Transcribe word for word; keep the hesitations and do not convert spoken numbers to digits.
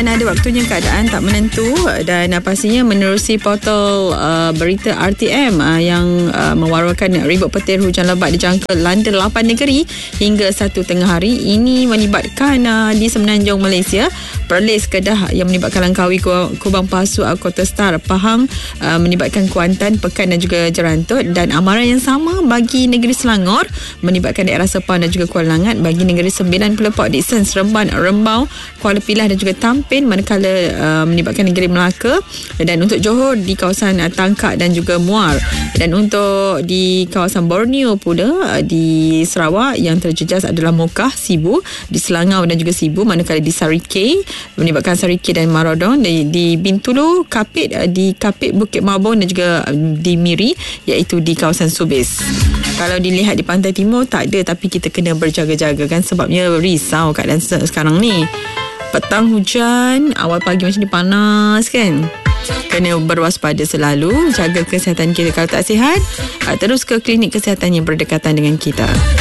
dan ada waktunya keadaan tak menentu, dan uh, pastinya menerusi portal uh, berita R T M uh, yang uh, mewawarkan ribut petir hujan lebat dijangka landa lapan negeri hingga satu tengah hari. Ini melibatkan uh, di Semenanjung Malaysia, Perlis, Kedah yang melibatkan Langkawi, Kubang Pasu, Kota Star, Pahang uh, melibatkan Kuantan, Pekan dan juga Jerantut, dan amaran yang sama bagi negeri Selangor melibatkan daerah Sepang dan juga Kuala Langat, bagi negeri Sembilan, Pelepok, Dickson, Seremban, Rembau, Kuala Pilah dan juga Tampin, manakala uh, melibatkan negeri Melaka, dan untuk Johor di kawasan uh, Tangkak dan juga Muar, dan untuk di kawasan Borneo pula uh, di Sarawak yang terjejas adalah Mokah, Sibu, di Selangau dan juga Sibu, manakala di Sarikei melibatkan Sarikei dan Marodon, di, di Bintulu, Kapit, uh, di Kapit, Bukit Mabon dan juga uh, di Miri, iaitu di kawasan Subis. Kalau dilihat di pantai timur tak ada, tapi kita kena berjaga-jaga kan, sebabnya risau keadaan sekarang ni. Petang hujan, awal pagi macam ni panas kan. Kena berwaspada selalu, jaga kesihatan kita. Kalau tak sihat, terus ke klinik kesihatan yang berdekatan dengan kita.